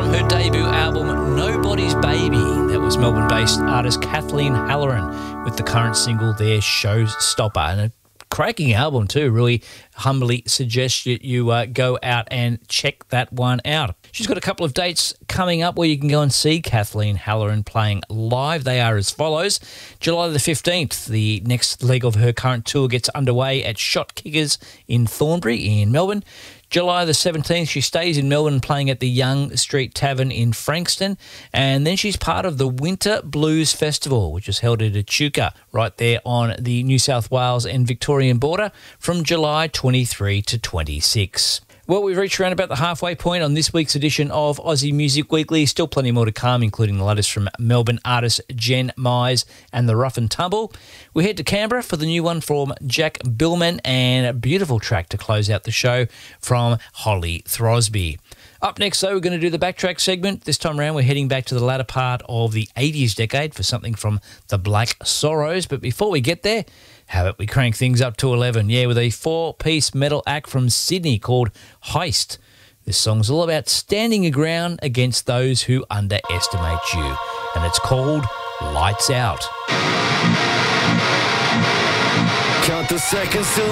from her debut album, Nobody's Baby. That was Melbourne-based artist Kathleen Halloran with the current single there, Showstopper. And a cracking album too. Really humbly suggest you go out and check that one out. She's got a couple of dates coming up where you can go and see Kathleen Halloran playing live. They are as follows. July the 15th, the next leg of her current tour gets underway at Shot Kickers in Thornbury in Melbourne. July the 17th, she stays in Melbourne playing at the Young Street Tavern in Frankston. And then she's part of the Winter Blues Festival, which is held at Echuca, right there on the New South Wales and Victorian border from July 23 to 26. Well, we've reached around about the halfway point on this week's edition of Aussie Music Weekly. Still plenty more to come, including the latest from Melbourne artist Jen Mize and the Rough and Tumble. We head to Canberra for the new one from Jack Billman and a beautiful track to close out the show from Holly Throsby. Up next, though, we're going to do the Backtrack segment. This time around, we're heading back to the latter part of the 80s decade for something from the Black Sorrows. But before we get there, how about we crank things up to 11? Yeah, with a 4-piece metal act from Sydney called Heist. This song's all about standing your ground against those who underestimate you. And it's called Lights Out. Count the seconds till